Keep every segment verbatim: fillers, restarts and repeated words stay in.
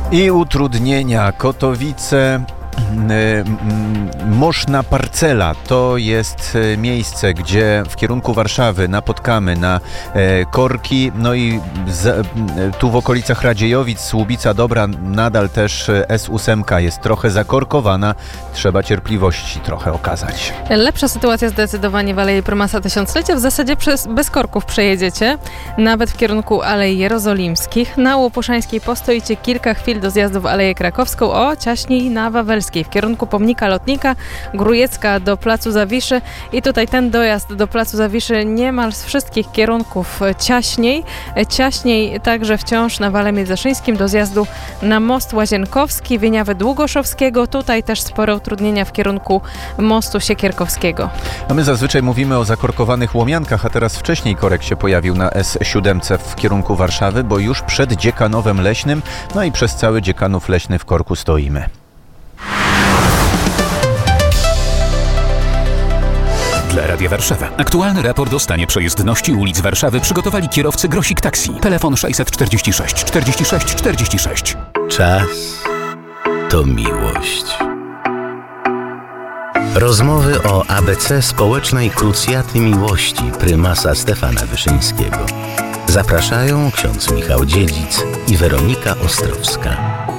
I utrudnienia. Kotowice, Moszna Parcela to jest miejsce, gdzie w kierunku Warszawy napotkamy na korki, no i z, tu w okolicach Radziejowic, Słubica Dobra nadal też S osiem jest trochę zakorkowana, trzeba cierpliwości trochę okazać. Lepsza sytuacja zdecydowanie w Alei Prymasa Tysiąclecia, w zasadzie przez, bez korków przejedziecie, nawet w kierunku Alei Jerozolimskich. Na Łopuszańskiej postoicie kilka chwil do zjazdu w Aleję Krakowską, o ciaśniej na Wawelskiej. W kierunku Pomnika Lotnika, Grójecka do Placu Zawiszy i tutaj ten dojazd do Placu Zawiszy niemal z wszystkich kierunków ciaśniej. Ciaśniej także wciąż na Wale Międzyszyńskim do zjazdu na Most Łazienkowski, Wieniawy Długoszowskiego. Tutaj też spore utrudnienia w kierunku Mostu Siekierkowskiego. A my zazwyczaj mówimy o zakorkowanych Łomiankach, a teraz wcześniej korek się pojawił na S siedem w kierunku Warszawy, bo już przed Dziekanowem Leśnym, no i przez cały Dziekanów Leśny w korku stoimy. Dla Radia Warszawa. Aktualny raport o stanie przejezdności ulic Warszawy przygotowali kierowcy Grosik Taxi. Telefon sześćset czterdzieści sześć czterdzieści sześć czterdzieści sześć. Czas to miłość. Rozmowy o A B C społecznej krucjaty miłości prymasa Stefana Wyszyńskiego. Zapraszają ksiądz Michał Dziedzic i Weronika Ostrowska.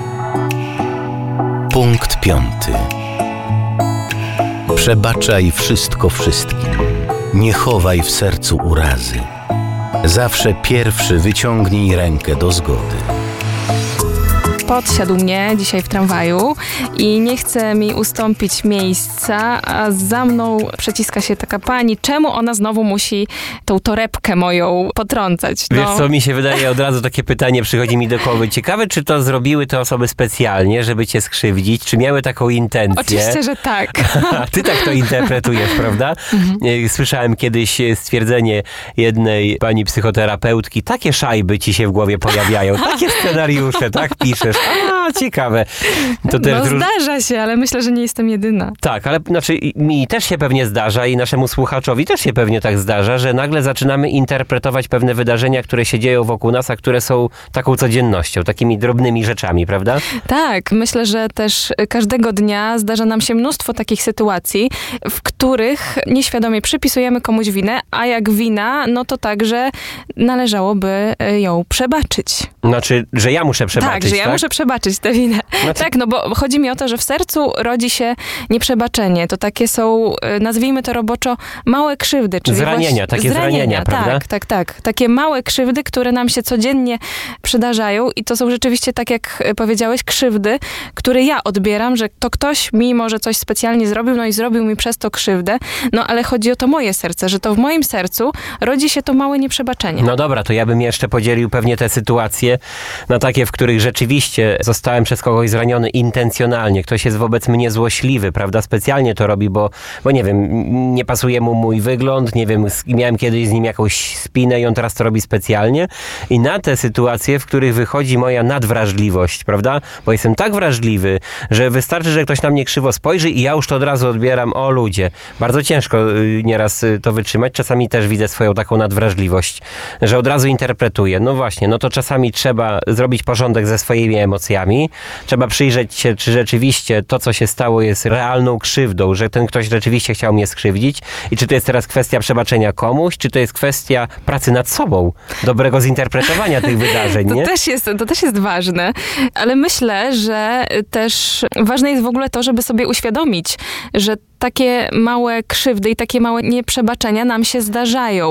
Punkt piąty. Przebaczaj wszystko wszystkim. Nie chowaj w sercu urazy. Zawsze pierwszy wyciągnij rękę do zgody. Podsiadł mnie dzisiaj w tramwaju i nie chce mi ustąpić miejsca, a za mną przeciska się taka pani. Czemu ona znowu musi tą torebkę moją potrącać? No. Wiesz co, mi się wydaje, od razu takie pytanie przychodzi mi do głowy. Ciekawe, czy to zrobiły te osoby specjalnie, żeby cię skrzywdzić? Czy miały taką intencję? Oczywiście, że tak. Ty tak to interpretujesz, prawda? Mhm. Słyszałem kiedyś stwierdzenie jednej pani psychoterapeutki. Takie szajby ci się w głowie pojawiają. Takie scenariusze, tak piszesz. A, ciekawe. To no róż... zdarza się, ale myślę, że nie jestem jedyna. Tak, ale znaczy mi też się pewnie zdarza i naszemu słuchaczowi też się pewnie tak zdarza, że nagle zaczynamy interpretować pewne wydarzenia, które się dzieją wokół nas, a które są taką codziennością, takimi drobnymi rzeczami, prawda? Tak, myślę, że też każdego dnia zdarza nam się mnóstwo takich sytuacji, w których nieświadomie przypisujemy komuś winę, a jak wina, no to także należałoby ją przebaczyć. Znaczy, że ja muszę przebaczyć, tak? że ja tak? muszę przebaczyć tę winę. Znaczy... Tak, no bo chodzi mi o to, że w sercu rodzi się nieprzebaczenie. To takie są, nazwijmy to roboczo, małe krzywdy. Czyli zranienia, właśnie, takie zranienia, zranienia, prawda? Tak, tak, tak. Takie małe krzywdy, które nam się codziennie przydarzają i to są rzeczywiście, tak jak powiedziałeś, krzywdy, które ja odbieram, że to ktoś mi może coś specjalnie zrobił, no i zrobił mi przez to krzywdę, no ale chodzi o to moje serce, że to w moim sercu rodzi się to małe nieprzebaczenie. No dobra, to ja bym jeszcze podzielił pewnie te sytuacje na takie, w których rzeczywiście zostałem przez kogoś zraniony intencjonalnie. Ktoś jest wobec mnie złośliwy, prawda? Specjalnie to robi, bo, bo nie wiem, nie pasuje mu mój wygląd, nie wiem, miałem kiedyś z nim jakąś spinę i on teraz to robi specjalnie. I na te sytuacje, w których wychodzi moja nadwrażliwość, prawda? Bo jestem tak wrażliwy, że wystarczy, że ktoś na mnie krzywo spojrzy i ja już to od razu odbieram, o ludzie. Bardzo ciężko nieraz to wytrzymać. Czasami też widzę swoją taką nadwrażliwość, że od razu interpretuję. No właśnie, no to czasami trzeba zrobić porządek ze swoimi emocjami. Trzeba przyjrzeć się, czy rzeczywiście to, co się stało, jest realną krzywdą, że ten ktoś rzeczywiście chciał mnie skrzywdzić i czy to jest teraz kwestia przebaczenia komuś, czy to jest kwestia pracy nad sobą, dobrego zinterpretowania tych wydarzeń, nie? To też jest, to też jest ważne, ale myślę, że też ważne jest w ogóle to, żeby sobie uświadomić, że takie małe krzywdy i takie małe nieprzebaczenia nam się zdarzają,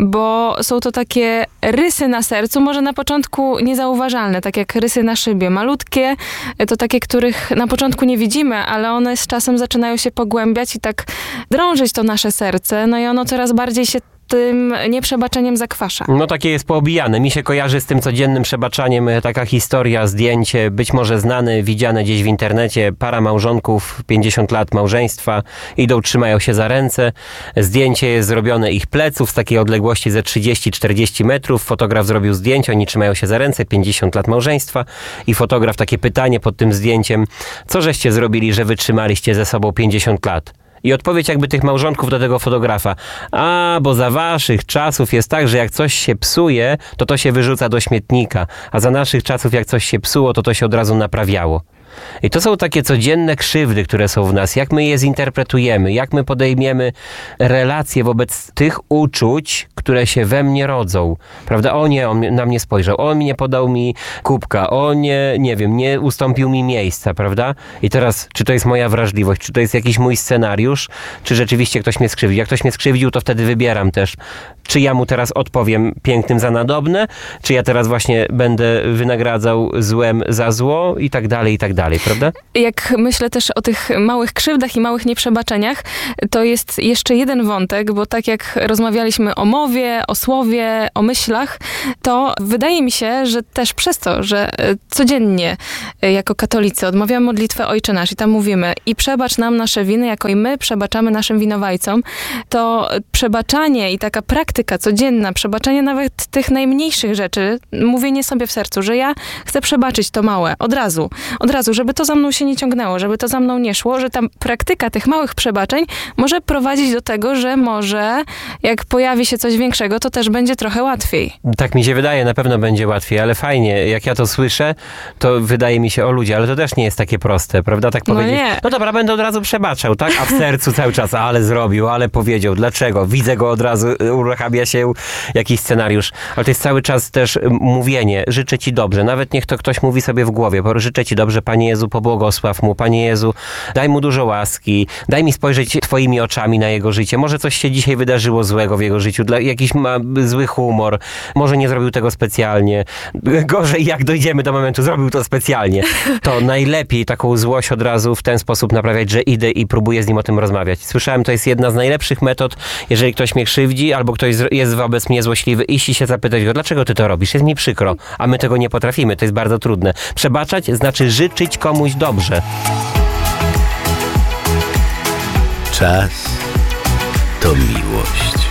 bo są to takie rysy na sercu, może na początku niezauważalne, tak jak rysy na szybie. Malutkie, to takie, których na początku nie widzimy, ale one z czasem zaczynają się pogłębiać i tak drążyć to nasze serce, no i ono coraz bardziej się tym nieprzebaczeniem zakwasza. No takie jest poobijane. Mi się kojarzy z tym codziennym przebaczaniem taka historia, zdjęcie, być może znane, widziane gdzieś w internecie. Para małżonków, pięćdziesiąt lat małżeństwa, idą, trzymają się za ręce. Zdjęcie jest zrobione ich pleców z takiej odległości ze trzydzieści czterdzieści metrów. Fotograf zrobił zdjęcie, oni trzymają się za ręce, pięćdziesiąt lat małżeństwa i fotograf takie pytanie pod tym zdjęciem. Co żeście zrobili, że wytrzymaliście ze sobą pięćdziesiąt lat? I odpowiedź jakby tych małżonków do tego fotografa. A, bo za waszych czasów jest tak, że jak coś się psuje, to to się wyrzuca do śmietnika. A za naszych czasów jak coś się psuło, to to się od razu naprawiało. I to są takie codzienne krzywdy, które są w nas. Jak my je zinterpretujemy, jak my podejmiemy relacje wobec tych uczuć, które się we mnie rodzą. Prawda? O nie, on na mnie spojrzał, on nie podał mi kubka, o nie, nie wiem, nie ustąpił mi miejsca, prawda? I teraz, czy to jest moja wrażliwość, czy to jest jakiś mój scenariusz, czy rzeczywiście ktoś mnie skrzywdził. Jak ktoś mnie skrzywdził, to wtedy wybieram też, czy ja mu teraz odpowiem pięknym za nadobne, czy ja teraz właśnie będę wynagradzał złem za zło i tak dalej, i tak dalej. Dalej, prawda? Jak myślę też o tych małych krzywdach i małych nieprzebaczeniach, to jest jeszcze jeden wątek, bo tak jak rozmawialiśmy o mowie, o słowie, o myślach, to wydaje mi się, że też przez to, że codziennie jako katolicy odmawiamy modlitwę Ojcze Nasz i tam mówimy i przebacz nam nasze winy, jako i my przebaczamy naszym winowajcom, to przebaczanie i taka praktyka codzienna, przebaczanie nawet tych najmniejszych rzeczy, mówienie sobie w sercu, że ja chcę przebaczyć to małe, od razu, od razu, żeby to za mną się nie ciągnęło, żeby to za mną nie szło, że ta praktyka tych małych przebaczeń może prowadzić do tego, że może jak pojawi się coś większego, to też będzie trochę łatwiej. Tak mi się wydaje, na pewno będzie łatwiej, ale fajnie, jak ja to słyszę, to wydaje mi się o ludzie, ale to też nie jest takie proste, prawda? Tak powiedzieć, no, nie. no dobra, będę od razu przebaczał, tak? A w sercu cały czas, ale zrobił, ale powiedział, dlaczego? Widzę go od razu, uruchamia się jakiś scenariusz, ale to jest cały czas też mówienie, życzę ci dobrze, nawet niech to ktoś mówi sobie w głowie, bo życzę ci dobrze, Panie Jezu, pobłogosław mu, Panie Jezu, daj mu dużo łaski, daj mi spojrzeć twoimi oczami na jego życie. Może coś się dzisiaj wydarzyło złego w jego życiu, dla, jakiś ma zły humor, może nie zrobił tego specjalnie. Gorzej, jak dojdziemy do momentu, zrobił to specjalnie. To najlepiej taką złość od razu w ten sposób naprawiać, że idę i próbuję z nim o tym rozmawiać. Słyszałem, to jest jedna z najlepszych metod, jeżeli ktoś mnie krzywdzi, albo ktoś jest wobec mnie złośliwy, iść i się zapytać go, dlaczego ty to robisz? Jest mi przykro, a my tego nie potrafimy, to jest bardzo trudne. Przebaczać znaczy życzyć komuś dobrze. Czas to miłość.